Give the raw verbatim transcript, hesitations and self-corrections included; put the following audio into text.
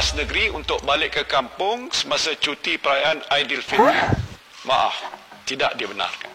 lepas negeri untuk balik ke kampung semasa cuti perayaan Aidilfitri. Maaf, tidak dibenarkan.